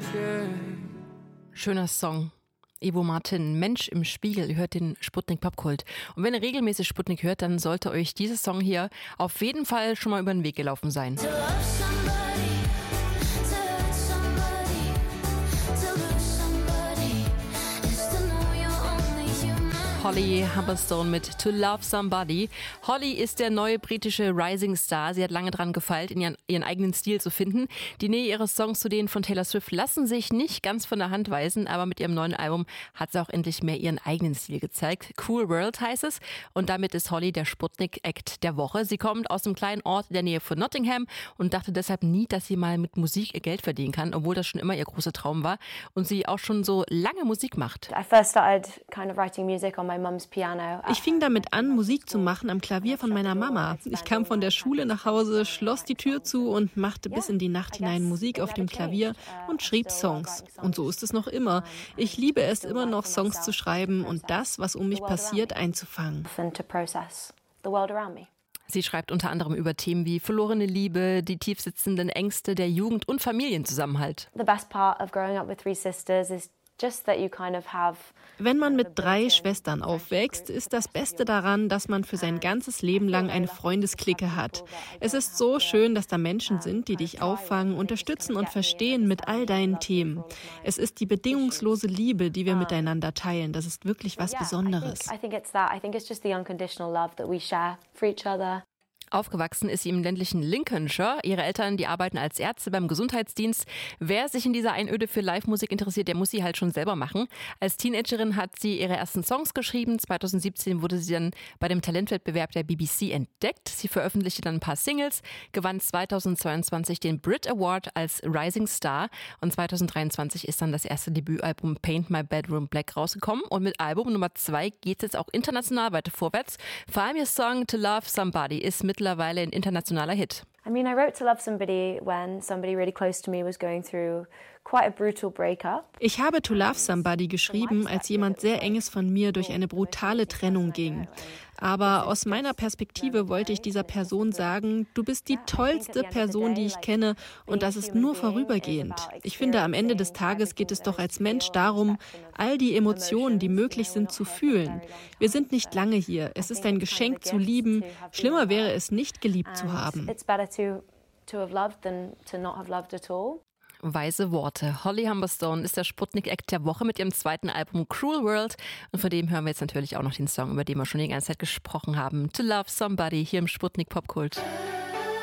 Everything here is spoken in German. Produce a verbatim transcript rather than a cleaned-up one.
Schöner Song. Ivo Martin, Mensch im Spiegel, ihr hört den Sputnik Popkult. Und wenn ihr regelmäßig Sputnik hört, dann sollte euch dieser Song hier auf jeden Fall schon mal über den Weg gelaufen sein. Holly Humberstone mit To Love Somebody. Holly ist der neue britische Rising Star. Sie hat lange dran gefeilt, in ihren, ihren eigenen Stil zu finden. Die Nähe ihres Songs zu denen von Taylor Swift lassen sich nicht ganz von der Hand weisen, aber mit ihrem neuen Album hat sie auch endlich mehr ihren eigenen Stil gezeigt. Cool World heißt es und damit ist Holly der Sputnik-Act der Woche. Sie kommt aus einem kleinen Ort in der Nähe von Nottingham und dachte deshalb nie, dass sie mal mit Musik ihr Geld verdienen kann, obwohl das schon immer ihr großer Traum war und sie auch schon so lange Musik macht. I first started kind of writing music on Ich fing damit an, Musik zu machen am Klavier von meiner Mama. Ich kam von der Schule nach Hause, schloss die Tür zu und machte bis in die Nacht hinein Musik auf dem Klavier und schrieb Songs. Und so ist es noch immer. Ich liebe es immer noch, Songs zu schreiben und das, was um mich passiert, einzufangen. Sie schreibt unter anderem über Themen wie verlorene Liebe, die tiefsitzenden Ängste der Jugend und Familienzusammenhalt. The best part of growing up with three sisters is just that you kind of have. Wenn man mit drei Schwestern aufwächst, ist das Beste daran, dass man für sein ganzes Leben lang eine Freundesklicke hat. Es ist so schön, dass da Menschen sind, die dich auffangen, unterstützen und verstehen mit all deinen Themen. Es ist die bedingungslose Liebe, die wir miteinander teilen. Das ist wirklich was Besonderes. I think it's that. I think it's just the unconditional love that we share for each other. Aufgewachsen ist sie im ländlichen Lincolnshire. Ihre Eltern, die arbeiten als Ärzte beim Gesundheitsdienst. Wer sich in dieser Einöde für Live-Musik interessiert, der muss sie halt schon selber machen. Als Teenagerin hat sie ihre ersten Songs geschrieben. zweitausendsiebzehn wurde sie dann bei dem Talentwettbewerb der B B C entdeckt. Sie veröffentlichte dann ein paar Singles, gewann zweitausendzweiundzwanzig den Brit Award als Rising Star und zweitausenddreiundzwanzig ist dann das erste Debütalbum Paint My Bedroom Black rausgekommen und mit Album Nummer zwei geht es jetzt auch international weiter vorwärts. Vor allem ihr Song To Love Somebody ist mit mittlerweile ein internationaler Hit. I mean, I wrote To Love Somebody when somebody really close to me was going through quite a brutal breakup. Ich habe To Love Somebody geschrieben, als jemand sehr Enges von mir durch eine brutale Trennung ging. Aber aus meiner Perspektive wollte ich dieser Person sagen, du bist die tollste Person, die ich kenne und das ist nur vorübergehend. Ich finde, am Ende des Tages geht es doch als Mensch darum, all die Emotionen, die möglich sind, zu fühlen. Wir sind nicht lange hier. Es ist ein Geschenk zu lieben. Schlimmer wäre es, nicht geliebt zu haben. Weise Worte. Holly Humberstone ist der Sputnik-Act der Woche mit ihrem zweiten Album Cruel World. Und von dem hören wir jetzt natürlich auch noch den Song, über den wir schon die ganze Zeit gesprochen haben. To Love Somebody hier im Sputnik Popkult.